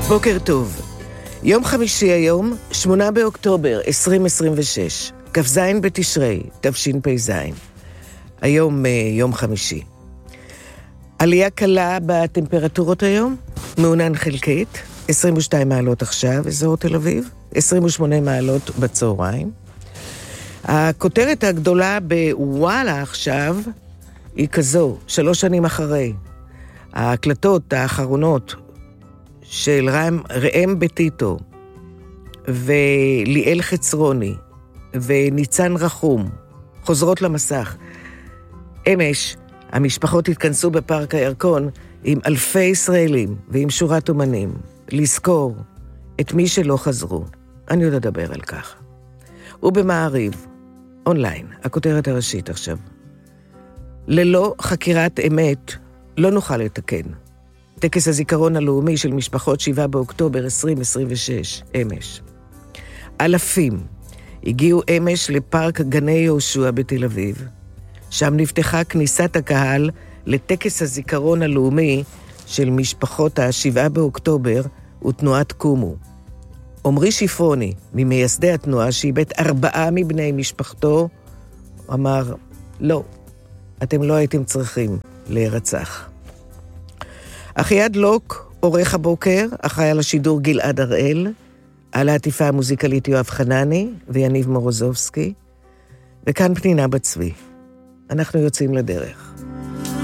בוקר טוב. יום חמישי היום, 8 באוקטובר 2026, כ"ז בתשרי, תשפ"ז. היום יום חמישי. עלייה קלה בטמפרטורות היום, מעונן חלקית, 22 מעלות עכשיו, אזור תל אביב, 28 מעלות בצהריים. הכותרת הגדולה בוואלה עכשיו היא כזו, 3 שנים אחרי. ההקלטות האחרונות של ראם בטיטו וליאל חצרוני וניצן רחום חוזרות למסך. אמש המשפחות התכנסו בפארק הירקון עם אלפי ישראלים ועם שורת אומנים לזכור את מי שלא חזרו. אני עוד אדבר על כך. ובמעריב, אונליין, הכותרת הראשית עכשיו. ללא חקירת אמת לא נוכל לתקן. טקס הזיכרון הלאומי של משפחות 7 באוקטובר 2026, אמש. אלפים הגיעו אמש לפארק גני יהושע בתל אביב. שם נפתחה כניסת הקהל לטקס הזיכרון הלאומי של משפחות ה-7 באוקטובר ותנועת קומו. עמרי שפרוני, ממייסדי התנועה, שאיבד 4 מבני משפחתו, אמר, לא, אתם לא הייתם צריכים להירצח. אחיעד לוק, עורך הבוקר, אחראי על השידור גלעד הראל, על העטיפה המוזיקלית יואב חנני ויניב מורוזובסקי, וכאן פנינה בצבי. אנחנו יוצאים לדרך.